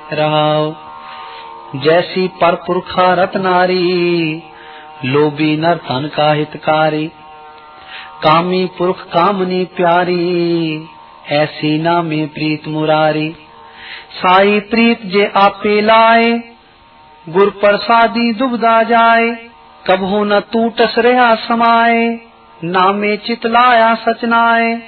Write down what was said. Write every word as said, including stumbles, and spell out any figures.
रहाओ। जैसी पर पुरखा रत नारी, लोभी नर तन का हितकारी। कामी पुरख कामनी प्यारी, ऐसी नामे प्रीत मुरारी। साई प्रीत जे आपे लाए, गुर प्रसादी दुबदा जाए। कभो न टूटस रहा समाए, नामे चित लाया सचनाए।